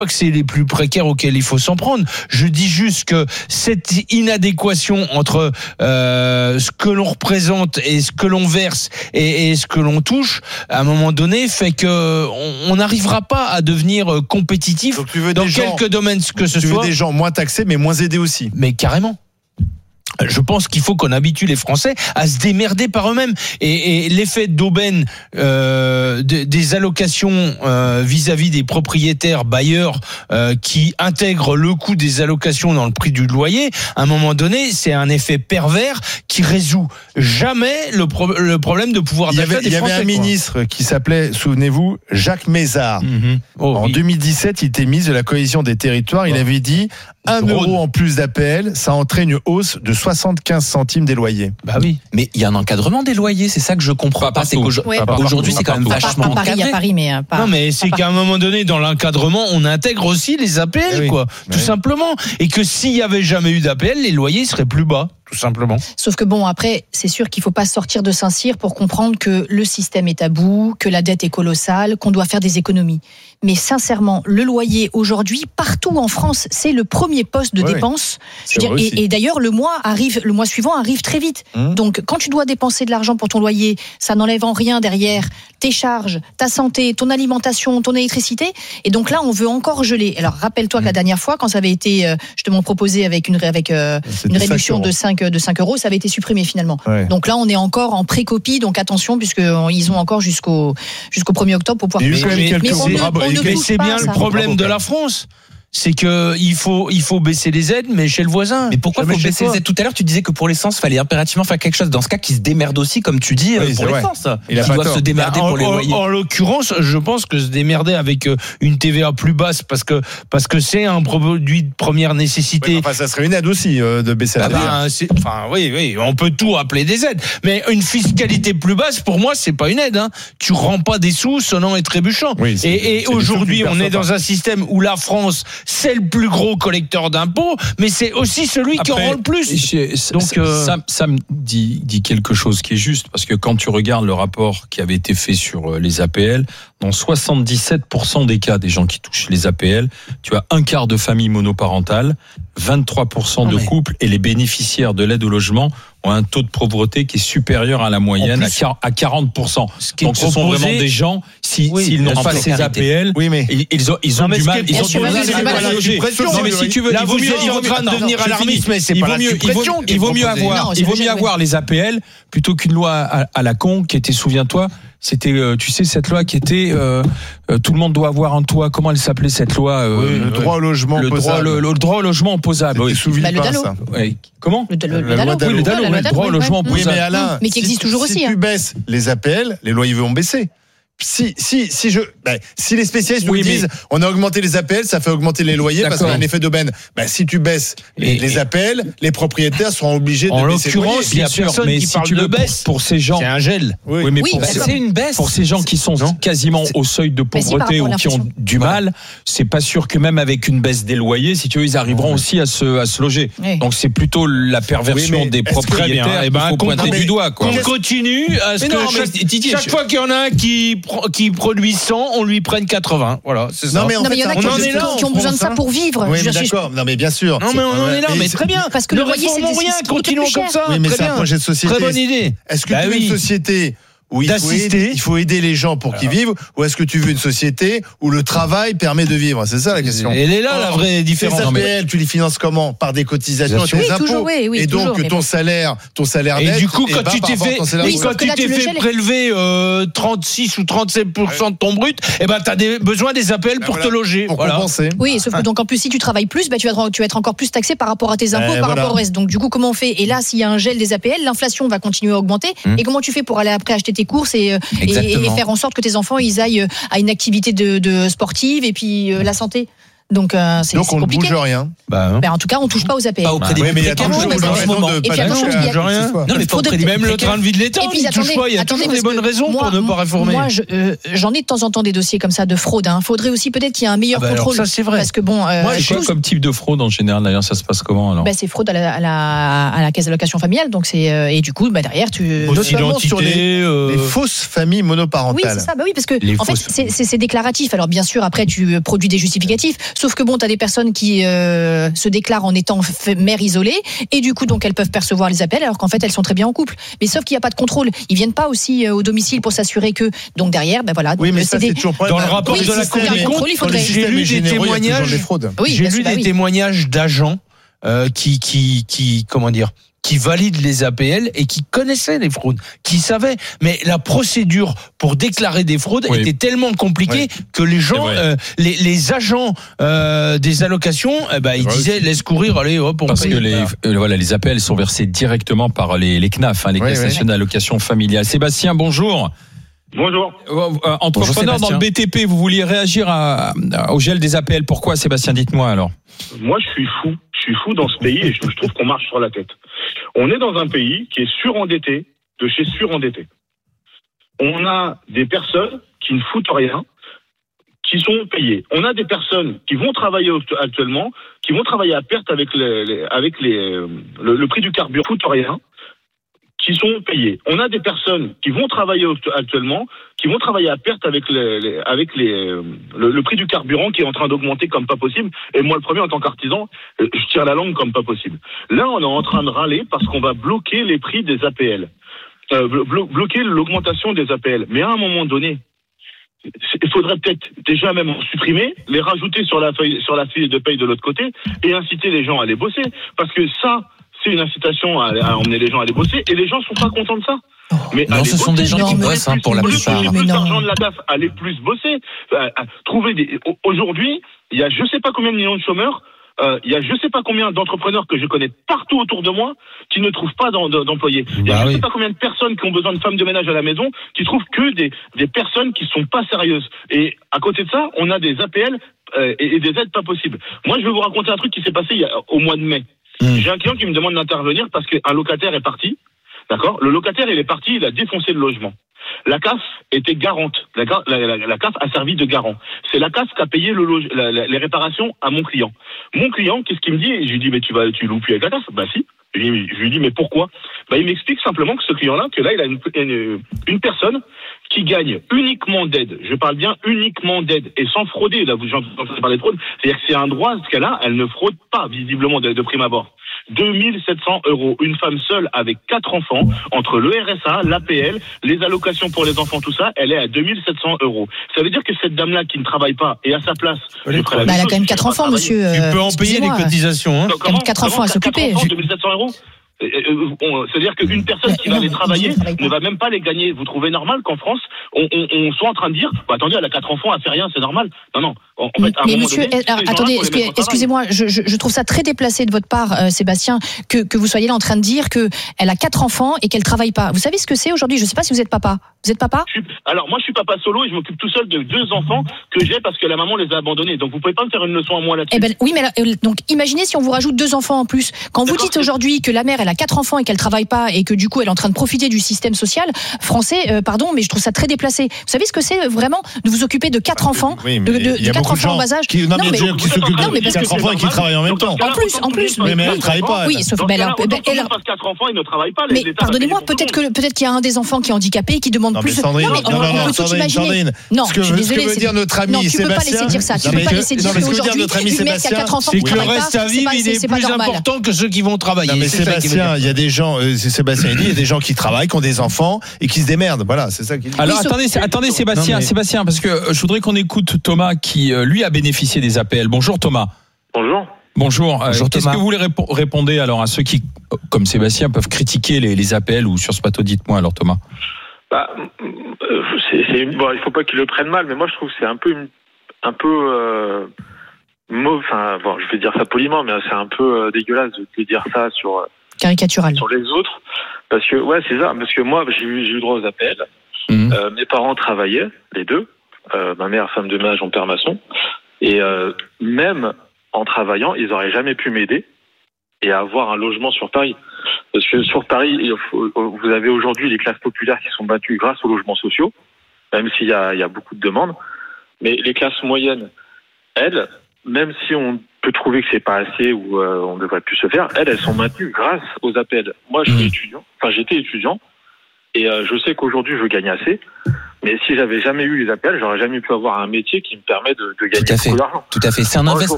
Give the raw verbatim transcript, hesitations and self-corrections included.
que c'est les plus précaires auxquels il faut s'en prendre. Je dis juste que cette inadéquation entre euh, ce que l'on représente et ce que l'on verse et, et ce que l'on touche, à un moment donné, fait que on n'arrivera pas à devenir compétitif dans quelques gens, domaines que ce tu soit. Tu veux des gens moins taxés, mais moins aidés aussi. Mais carrément. Je pense qu'il faut qu'on habitue les Français à se démerder par eux-mêmes. Et, et l'effet d'aubaine euh, de, des allocations euh, vis-à-vis des propriétaires bailleurs euh, qui intègrent le coût des allocations dans le prix du loyer, à un moment donné, c'est un effet pervers qui résout jamais le, pro- le problème de pouvoir d'achat avait, des Français. Il y avait un quoi. ministre qui s'appelait, souvenez-vous, Jacques Mézard. Mm-hmm. Oh, en oui. deux mille dix-sept, il était ministre de la cohésion des territoires. Il oh. avait dit un euro en plus d'A P L, ça entraîne une hausse de soixante-quinze centimes des loyers. Bah oui. Mais il y a un encadrement des loyers, c'est ça que je comprends pas. pas. C'est qu'aujourd'hui, ouais. aujourd'hui, c'est quand même vachement pas Paris, à Paris, mais pas, non, mais c'est qu'à un moment donné, dans l'encadrement, on intègre aussi les A P L, eh oui. quoi, tout oui. simplement. Et que s'il y avait jamais eu d'A P L, les loyers seraient plus bas. Tout simplement. Sauf que bon, après, c'est sûr qu'il faut pas sortir de Saint-Cyr pour comprendre que le système est à bout, que la dette est colossale, qu'on doit faire des économies. Mais sincèrement, le loyer aujourd'hui, partout en France, c'est le premier poste de ouais, dépense. Je veux dire, et, et d'ailleurs, le mois arrive, le mois suivant arrive très vite. Mmh. Donc, quand tu dois dépenser de l'argent pour ton loyer, ça n'enlève en rien derrière tes charges, ta santé, ton alimentation, ton électricité. Et donc là, on veut encore geler. Alors, rappelle-toi mmh. que la dernière fois, quand ça avait été euh, justement proposé avec une avec euh, une réduction de cinq de cinq euros, ça avait été supprimé finalement. Ouais. Donc là, on est encore en pré-copie, donc attention, puisqu'ils ont encore jusqu'au, jusqu'au premier octobre pour pouvoir... Mais, mais, mais, mais, on ne, on ne mais c'est bien ça. Le problème de la France. C'est que il faut il faut baisser les aides, mais chez le voisin. Mais pourquoi il faut baisser les aides? Tout à l'heure, tu disais que pour l'essence, il fallait impérativement faire quelque chose. Dans ce cas, qui se démerde aussi, comme tu dis, oui, pour l'essence. Ils doivent tort. se démerder bah, en, pour les loyers. En, en l'occurrence, je pense que se démerder avec une T V A plus basse, parce que parce que c'est un produit de première nécessité. Oui, enfin, ça serait une aide aussi euh, de baisser la T V A. Bah, enfin, oui, oui, on peut tout appeler des aides, mais une fiscalité plus basse, pour moi, c'est pas une aide. Hein. Tu rends pas des sous sonnant et trébuchant. Oui, et et aujourd'hui, on est dans un système où la France, c'est le plus gros collecteur d'impôts, mais c'est aussi celui Après, qui en rend le plus. Donc ça, euh... ça, ça me dit, dit quelque chose qui est juste, parce que quand tu regardes le rapport qui avait été fait sur les A P L, dans soixante-dix-sept pour cent des cas des gens qui touchent les A P L, tu as un quart de familles monoparentales, vingt-trois pour cent de couples, et les bénéficiaires de l'aide au logement ont un taux de pauvreté qui est supérieur à la moyenne, à quarante pour cent. Ce Donc ce sont vraiment des gens, si, oui, s'ils n'ont pas ces A P L, oui, mais... ils ont, ils ont du mal, ils ont du mal à loger. Non, mais si tu veux, il vaut mieux, il en train de devenir alarmiste, mais c'est pas la suppression. Il vaut mieux avoir, il vaut mieux avoir les A P L plutôt qu'une loi à, à la con qui était, souviens-toi, c'était, euh, tu sais, cette loi qui était, euh, euh, tout le monde doit avoir un toit. Comment elle s'appelait cette loi euh, oui, Le droit au logement le opposable. Droit, le, le droit au logement opposable. Oui, bah, le DALO. Oui. Comment le, le, la, la loi DALO. oui, le DALO, oui, le droit au logement opposable. Oui, mais Alain, mais qui existe si, toujours si aussi. Si hein. tu baisses les A P L, les loyers vont baisser. Si, si, si je, ben, si les spécialistes nous oui, disent, on a augmenté les A P L, ça fait augmenter les loyers D'accord. parce qu'il y a un effet d'aubaine. Ben, si tu baisses les, les A P L, les propriétaires seront obligés de en baisser les loyers. En l'occurrence, il y a personne mais qui si parle tu de veux, baisse. Pour, pour ces gens. C'est un gel. Oui, oui mais oui, pour, bah, c'est, c'est une baisse. Pour ces gens qui sont non, quasiment au seuil de pauvreté ou qui ont du mal, c'est pas sûr que même avec une baisse des loyers, si tu veux, ils arriveront oui. aussi à se, à se loger. Oui. Donc c'est plutôt la perversion oui, des propriétaires. Et ben, faut pointer du doigt, quoi. On continue à ce que chaque fois qu'il y en a un qui produit cent, on lui prenne quatre-vingts. Voilà, c'est ça. Non, mais, en non, fait, mais il y en a qui, ont, là, qui ont besoin de ça pour vivre. Oui, mais d'accord. Non, mais bien sûr. Non, mais on en est là, mais très bien. Parce que le loyer, c'est rien. Continuons comme ça. Oui, mais c'est un projet de société. Très bonne idée. Est-ce que tu veux une société où il faut, aider, il faut aider les gens pour qu'ils vivent, ou est-ce que tu veux une société où le travail permet de vivre? C'est ça la question. Elle est là, la vraie différence. Les A P L, tu les finances comment? Par des cotisations, des impôts. Toujours, oui, oui, et donc toujours, ton salaire, ton salaire net. Et du coup, quand tu t'es fait, oui, quand tu t'es fait prélever euh, trente-six ou trente-sept pour cent de ton brut, eh ben t'as des, besoin des A P L pour te loger. Pour compenser. Oui, sauf que donc en plus si tu travailles plus, bah tu vas tu vas être encore plus taxé par rapport à tes impôts, par rapport au reste. Donc du coup, comment on fait? Et là, s'il y a un gel des A P L, l'inflation va continuer à augmenter. Et comment tu fais pour aller après acheter tes courses et Et, et faire en sorte que tes enfants ils aillent à une activité de, de sportive et puis euh, la santé. Donc, euh, c'est, Donc c'est on ne compliqué. bouge rien. Bah, Ben, en tout cas, on touche pas aux A P L. Pas auprès des Oui, mais il y a précaires, toujours mais une en ce raison moment. de Et pas puis, toucher attendez, à il y a- rien. Non, mais pas auprès des même le précaires. train de vie de l'État, Et puis, il touche attendez, pas. Il y a attendez, toujours des parce bonnes que raisons moi, pour ne pas réformer. Moi, je, euh, j'en ai de temps en temps des dossiers comme ça de fraude. Hein. Faudrait aussi peut-être qu'il y ait un meilleur Ah bah alors contrôle. ça, c'est vrai. Parce que bon, euh, Moi, c'est quoi tous- comme type de fraude en général d'ailleurs? Ça se passe comment alors? bah, c'est fraude à la, à la, à la caisse d'allocation familiale. Donc c'est euh, et du coup, bah, derrière, tu. Fausse Notamment sur identité. euh, Les fausses familles Oui, monoparentales. c'est ça. Bah oui, parce que Les en fait, fausses- c'est, c'est, c'est déclaratif. Alors bien sûr, après, tu euh, produis des justificatifs. Sauf que bon, t'as des personnes qui euh, se déclarent en étant f- mère isolée et du coup, donc elles peuvent percevoir les appels alors qu'en fait, elles sont très bien en couple. Mais sauf qu'il n'y a pas de contrôle. Ils viennent pas aussi euh, au domicile pour s'assurer que. Donc derrière, ben voilà. Oui, donc, mais euh, ça, c'est c'est des- toujours Dans le rapport Oui, de la c'est Cour un des contrôle, comptes, il Quand le faudrait. j'ai système lu est des généreux, il y a toujours témoignages. des fraudes. Oui, J'ai bien lu sûr, bah des oui. témoignages d'agents euh, qui, qui, qui, comment dire, qui valident les A P L et qui connaissaient les fraudes, qui savaient. Mais la procédure pour déclarer des fraudes Oui. était tellement compliquée Oui. que les gens, C'est vrai. euh, les, les agents euh, des allocations, eh ben, ils vrai disaient laisse courir, allez hop, on Parce paye. que les, Voilà. euh, voilà, les A P L sont versés directement par les, les C N A F, hein, les Oui, caisses oui. nationales d'allocation familiale. Sébastien, bonjour. Bonjour. Euh, euh, entrepreneur dans Sébastien. le B T P, vous vouliez réagir à, à- au gel des A P L. Pourquoi, Sébastien? Dites-moi alors. Moi, je suis fou. Je suis fou dans ce pays et je je trouve qu'on marche sur la tête. On est dans un pays qui est surendetté de chez surendetté. On a des personnes qui ne foutent rien, qui sont payées. On a des personnes qui vont travailler actuellement, qui vont travailler à perte avec les, les- avec les, euh, le, le prix du carburant, foutent rien, qui sont payés. On a des personnes qui vont travailler actuellement, qui vont travailler à perte avec les, les- avec les, euh, le, le prix du carburant qui est en train d'augmenter comme pas possible. Et moi, le premier, en tant qu'artisan, euh, je tire la langue comme pas possible. Là, on est en train de râler parce qu'on va bloquer les prix des A P L. Euh, blo- bloquer l'augmentation des A P L. Mais à un moment donné, il faudrait peut-être déjà même en supprimer, les rajouter sur la feuille, sur la feuille de paye de l'autre côté et inciter les gens à aller bosser. Parce que ça, c'est une incitation à, à emmener les gens à aller bosser et les gens sont pas contents de ça. Mais Non, allez ce sont bosser, des gens Non, qui mais bossent hein, pour la au lieu de plupart. toucher Mais plus non. d'argent de la D A F, aller plus bosser. Euh, euh, trouver des. Aujourd'hui, il y a je sais pas combien de millions de chômeurs. Euh, Il y a je sais pas combien d'entrepreneurs que je connais partout autour de moi qui ne trouvent pas d'em- d'employés. Il y a Bah je oui. sais pas combien de personnes qui ont besoin de femmes de ménage à la maison qui trouvent que des, des personnes qui sont pas sérieuses. Et à côté de ça, on a des A P L euh, et, et des aides pas possibles. Moi, je vais vous raconter un truc qui s'est passé il y a, au mois de mai. Mmh. J'ai un client qui me demande d'intervenir parce qu'un locataire est parti. D'accord. Le locataire, il est parti, il a défoncé le logement. La C A F était garante. La, la, la, la C A F a servi de garant. C'est la C A F qui a payé le loge, la, la, les réparations à mon client. Mon client, qu'est-ce qu'il me dit? Je lui dis, mais tu vas, tu loues plus avec la C A F? Bah si. Je lui, je lui dis, mais pourquoi? Bah il m'explique simplement que ce client-là, que là, il a une, une, une personne qui gagne uniquement d'aide. Je parle bien uniquement d'aide et sans frauder. Là, vous entendez parler de fraude. C'est-à-dire que c'est un droit, ce cas-là, elle ne fraude pas visiblement de, de prime abord. deux mille sept cents euros. Une femme seule avec quatre enfants, entre le R S A, l'A P L, les allocations pour les enfants, tout ça, elle est à deux mille sept cents euros. Ça veut dire que cette dame-là qui ne travaille pas et à sa place, je ferai la Bah, même elle a chose, quand même je quatre vais pas enfants, travailler. monsieur. Tu euh, peux en payer les excusez-moi. cotisations. Hein. Comment, quatre enfants comment, à s'occuper. quatre enfants, deux mille sept cents euros. Euh, euh, on- C'est-à-dire qu'une personne qui va Non, aller mais travailler ils travaillent pas. ne va même pas les gagner. Vous trouvez normal qu'en France, on, on, on soit en train de dire, bah, attendez, elle a quatre enfants, elle fait rien, c'est normal. Non, non. En fait, à un Mais moment monsieur, donné, eh, alors, ces gens-là, attendez, faut les est-ce que- mettre au travail. excusez-moi, je, je, je trouve ça très déplacé de votre part, euh, Sébastien, que, que vous soyez là en train de dire que elle a quatre enfants et qu'elle travaille pas. Vous savez ce que c'est aujourd'hui? Je sais pas si vous êtes papa. Vous êtes papa? Je suis- Alors moi je suis papa solo et je m'occupe tout seul de deux enfants que j'ai parce que la maman les a abandonnés. Donc vous pouvez pas me faire une leçon à moi là-dessus. Eh ben oui, mais là, euh, donc imaginez si on vous rajoute deux enfants en plus. Quand vous D'accord, dites c'est- aujourd'hui que la mère elle a quatre enfants et qu'elle travaille pas et que du coup elle est en train de profiter du système social français, euh, pardon, mais je trouve ça très déplacé. Vous savez ce que c'est euh, vraiment de vous occuper de quatre enfants, Oui, de, mais de, il y a de quatre beaucoup de enfants en gens bas âge. qui, non, mais il y a des gens qui vous êtes en s'occupent train non, mais de parce quatre que enfants et qui travaillent en même temps. En plus, en plus, Oui, mais oui. elle travaille pas. Oui, elle. sauf Dans ben, ce elle- cas-là, ben, autant que elle- tout le monde fasse quatre enfants, ils ne travaillent pas. les- mais l'État va pardonnez-moi, payer pour peut-être tout le monde. que peut-être qu'il y a un des enfants qui est handicapé et qui demande Non, mais plus. Sandrine, non, mais on, non, non, on non, peut tout Sandrine, imaginer. Sandrine. Non, Ce que je suis veut- ce que désolée. veut c'est- dire notre ami non, tu peux pas Sébastien- laisser dire ça. Tu Non, peux mais pas que- laisser non, dire mais ce que veut dire qu'aujourd'hui, notre ami une mère qui a Sébastien, quatre enfants C'est qui que le travaille pas, reste à c'est vivre, pas- il c'est- est c'est pas plus normal. important que ceux qui vont travailler. Non mais C'est ça qui veut Sébastien, dire. il y a des gens, euh, c'est Sébastien il dit, il y a des gens qui travaillent, qui ont des enfants et qui se démerdent. Voilà, c'est ça qu'il dit. Alors Oui, attendez, sauf- attendez Sébastien, Non, mais- Sébastien, parce que euh, je voudrais qu'on écoute Thomas qui euh, lui a bénéficié des A P L. Bonjour Thomas. Bonjour. Bonjour. Euh, Bonjour, Qu'est-ce Thomas. que vous voulez répo- répondez alors à ceux qui, euh, comme Sébastien, peuvent critiquer les, les A P L ou sur ce plateau? Dites-moi alors Thomas. Bah, euh, c'est, c'est une- bon, il faut pas qu'ils le prennent mal, mais moi je trouve que c'est un peu, une- un peu euh, mauvais. Enfin, bon, je vais dire ça poliment, mais c'est un peu euh, dégueulasse de, de dire ça sur euh, Caricatural. sur les autres, parce que ouais, c'est ça. Parce que moi, j'ai eu, j'ai eu droit aux A P L. Mhm. Euh, mes parents travaillaient, les deux. Euh, ma mère, femme de ménage, mon père maçon. Et euh, même en travaillant, ils n'auraient jamais pu m'aider et avoir un logement sur Paris. Parce que sur Paris, vous avez aujourd'hui les classes populaires qui sont battues grâce aux logements sociaux, même s'il y a, il y a beaucoup de demandes. Mais les classes moyennes, elles, même si on peut trouver que c'est pas assez ou euh, on devrait plus se faire, elles, elles sont maintenues grâce aux A P L. Moi, je suis mmh. étudiant, enfin j'étais étudiant, et euh, je sais qu'aujourd'hui je gagne assez. Mais si j'avais jamais eu les A P L, j'aurais jamais pu avoir un métier qui me permet de, de gagner tout à fait, beaucoup d'argent. Tout à fait. C'est un Moi, investissement.